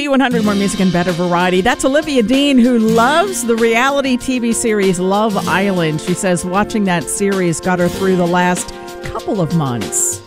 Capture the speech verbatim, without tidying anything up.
B one hundred, more music and better variety. That's Olivia Dean, who loves the reality T V series Love Island. She says watching that series got her through the last couple of months.